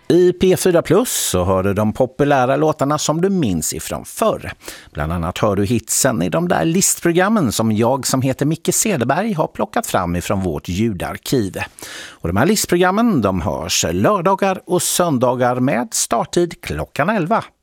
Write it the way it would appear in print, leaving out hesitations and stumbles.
I P4 Plus så hör du de populära låtarna som du minns ifrån förr. Bland annat hör du hitsen i de där listprogrammen som jag som heter Micke Cederberg har plockat fram ifrån vårt ljudarkiv. Och de här listprogrammen de hörs lördagar och söndagar med starttid klockan 11.